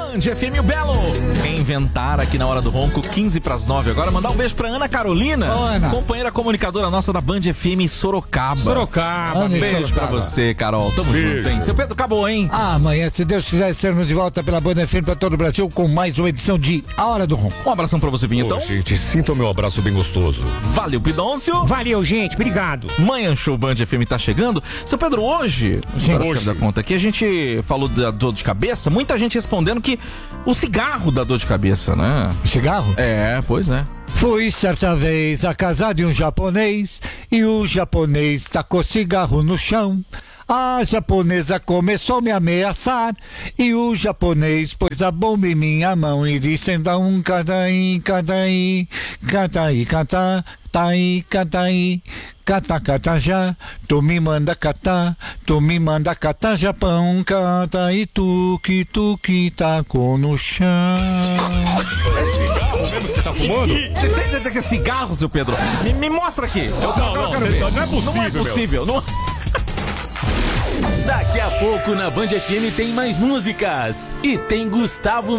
Band FM, o Belo. Reinventar aqui na Hora do Ronco, 8:45. Agora mandar um beijo pra Ana Carolina, companheira comunicadora nossa da Band FM Sorocaba. Um beijo pra você, Carol. Tamo junto, hein? Seu Pedro, acabou, hein? Amanhã, se Deus quiser, estarmos de volta pela Band FM pra todo o Brasil com mais uma edição de A Hora do Ronco. Um abração pra você, Vinhetão. Gente, sinta o meu abraço bem gostoso. Valeu, Pidôncio. Valeu, gente. Obrigado. Manhã Show Band FM tá chegando. Seu Pedro, hoje, da conta aqui, a gente falou da dor de cabeça, muita gente respondendo que o cigarro dá dor de cabeça, né? Cigarro? É, pois é. Fui certa vez à casa de um japonês e o japonês tacou cigarro no chão. A japonesa começou a me ameaçar e o japonês pôs a bomba em minha mão e disse: então, catai, catai, catai, catai, tai, catai, cata, cata, já, tu me manda catar, Japão, cata e tu que tacou no chão. É cigarro mesmo que você tá fumando? Você tem certeza que é cigarro, seu Pedro? Me mostra aqui. Não é possível. Não é possível. Não... Daqui a pouco na Band FM tem mais músicas. E tem Gustavo